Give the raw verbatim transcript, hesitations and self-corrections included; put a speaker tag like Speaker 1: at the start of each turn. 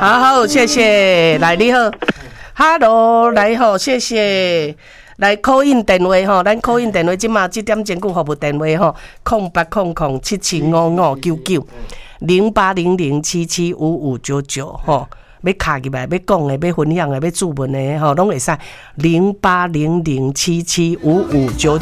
Speaker 1: 好好，谢谢，来你好 ，Hello， 来好，谢谢。来 call in 电话吼，咱 call in 电话，即马即点钟顾服务电话吼，空八空空七七五五九九零八零零七七五五九九吼。要卡入来，要讲的，要分享的，要注文的吼，拢会使零八零零七七五五九九。